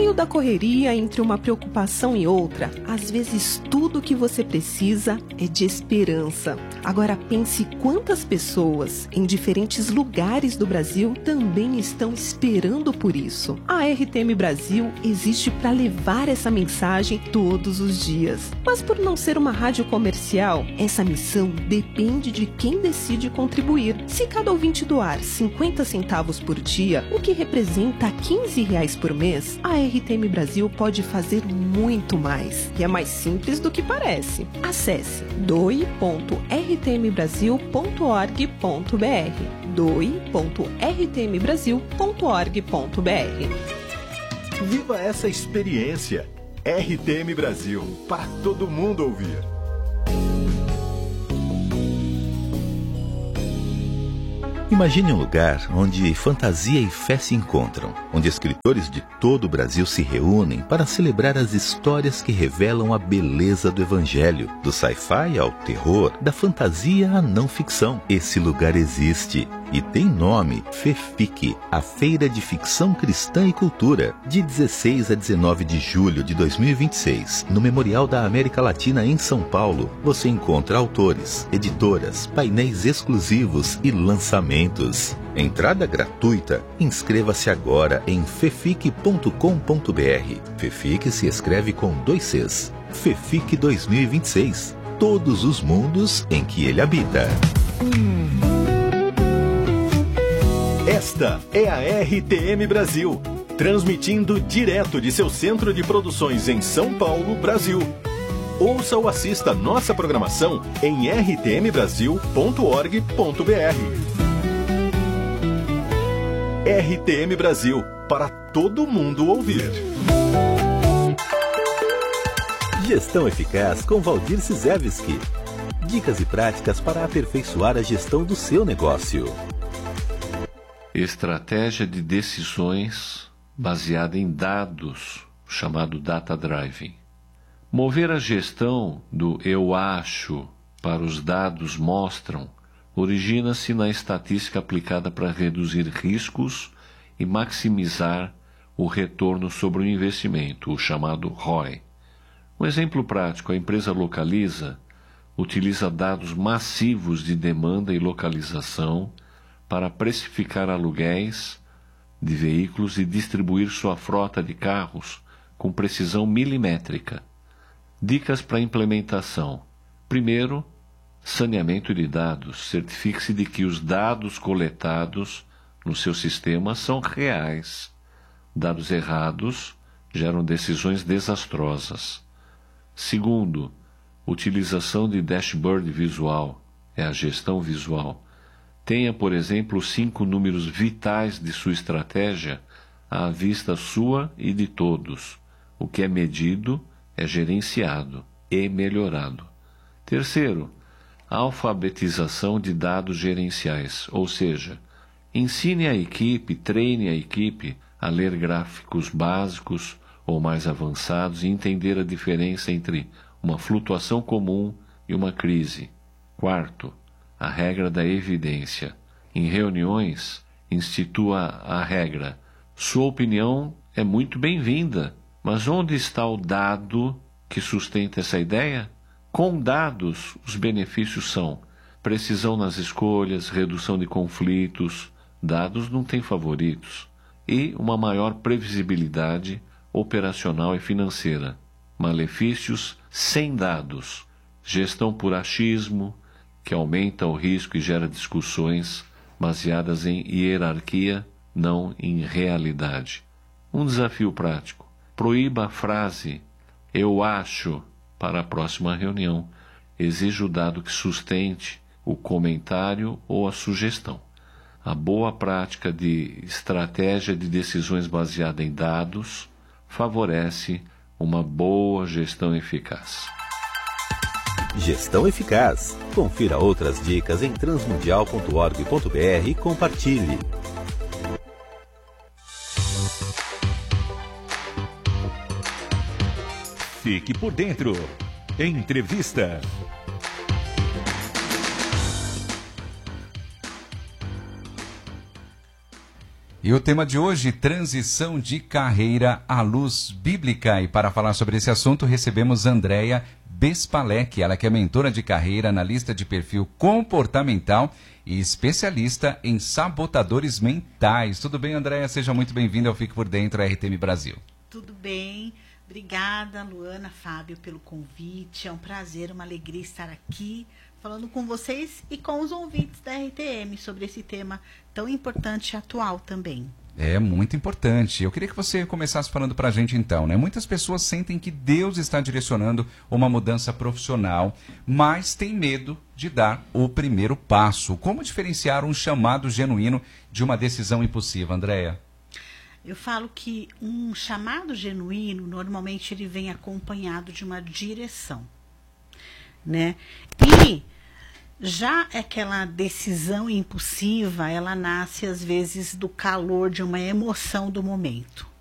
meio da correria, entre uma preocupação e outra, às vezes tudo o que você precisa é de esperança. Agora pense quantas pessoas em diferentes lugares do Brasil também estão esperando por isso. A RTM Brasil existe para levar essa mensagem todos os dias. Mas por não ser uma rádio comercial, essa missão depende de quem decide contribuir. Se cada ouvinte doar 50 centavos por dia, o que representa R$15 por mês, a RTM Brasil pode fazer muito mais. E é mais simples do que parece. Acesse doe.rtmbrasil.org.br doe.rtmbrasil.org.br. Viva essa experiência! RTM Brasil, para todo mundo ouvir. Imagine um lugar onde fantasia e fé se encontram, onde escritores de todo o Brasil se reúnem para celebrar as histórias que revelam a beleza do Evangelho, do sci-fi ao terror, da fantasia à não ficção. Esse lugar existe e tem nome: FEFIC, a Feira de Ficção Cristã e Cultura, de 16 a 19 de julho de 2026, no Memorial da América Latina em São Paulo. Você encontra autores, editoras, painéis exclusivos e lançamentos. Entrada gratuita. Inscreva-se agora em fefic.com.br. FEFIC se escreve com 2 Cs. FEFIC 2026. Todos os mundos em que ele habita. Esta é a RTM Brasil, transmitindo direto de seu centro de produções em São Paulo, Brasil. Ouça ou assista nossa programação em rtmbrasil.org.br. RTM Brasil, para todo mundo ouvir. Gestão Eficaz com Valdir Sizewski. Dicas e práticas para aperfeiçoar a gestão do seu negócio. Estratégia de decisões baseada em dados, chamado Data Driving. Mover a gestão do eu acho para os dados mostram origina-se na estatística aplicada para reduzir riscos e maximizar o retorno sobre o investimento, o chamado ROI. Um exemplo prático: a empresa Localiza utiliza dados massivos de demanda e localização para precificar aluguéis de veículos e distribuir sua frota de carros com precisão milimétrica. Dicas para implementação. Primeiro, saneamento de dados. Certifique-se de que os dados coletados no seu sistema são reais. Dados errados geram decisões desastrosas. Segundo, utilização de dashboard visual. É a gestão visual. Tenha, por exemplo, os 5 números vitais de sua estratégia à vista sua e de todos. O que é medido é gerenciado e melhorado. Terceiro, a alfabetização de dados gerenciais, ou seja, ensine a equipe, treine a equipe a ler gráficos básicos ou mais avançados e entender a diferença entre uma flutuação comum e uma crise. Quarto, a regra da evidência. Em reuniões, institua a regra: sua opinião é muito bem-vinda, mas onde está o dado que sustenta essa ideia? Com dados, os benefícios são precisão nas escolhas, redução de conflitos, dados não têm favoritos, e uma maior previsibilidade operacional e financeira. Malefícios sem dados: gestão por achismo, que aumenta o risco e gera discussões baseadas em hierarquia, não em realidade. Um desafio prático: proíba a frase "eu acho" para a próxima reunião. Exija o dado que sustente o comentário ou a sugestão. A boa prática de estratégia de decisões baseada em dados favorece uma boa gestão eficaz. Gestão Eficaz. Confira outras dicas em transmundial.org.br e compartilhe. Fique por dentro. Entrevista. E o tema de hoje, transição de carreira à luz bíblica. E para falar sobre esse assunto, recebemos Andréia Bespalec, ela que é mentora de carreira, analista de perfil comportamental e especialista em sabotadores mentais. Tudo bem, Andréia? Seja muito bem-vinda ao Fique por Dentro, RTM Brasil. Tudo bem. Obrigada, Luana, Fábio, pelo convite. É um prazer, uma alegria estar aqui falando com vocês e com os ouvintes da RTM sobre esse tema tão importante e atual também. É muito importante. Eu queria que você começasse falando para a gente então, né? Muitas pessoas sentem que Deus está direcionando uma mudança profissional, mas tem medo de dar o primeiro passo. Como diferenciar um chamado genuíno de uma decisão impulsiva, Andréia? Eu falo que um chamado genuíno, normalmente ele vem acompanhado de uma direção, né? E já aquela decisão impulsiva, ela nasce às vezes do calor de uma emoção do momento,